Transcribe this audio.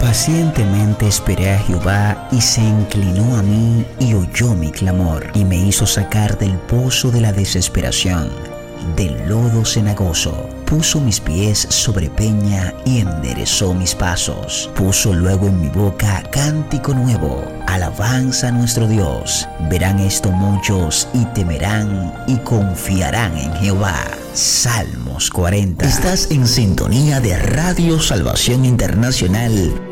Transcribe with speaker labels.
Speaker 1: Pacientemente esperé a Jehová y se inclinó a mí y oyó mi clamor y me hizo sacar del pozo de la desesperación, del lodo cenagoso. Puso mis pies sobre peña y enderezó mis pasos. Puso luego en mi boca cántico nuevo, alabanza a nuestro Dios. Verán esto muchos y temerán y confiarán en Jehová. Salmos 40. Estás en sintonía de Radio Salvación Internacional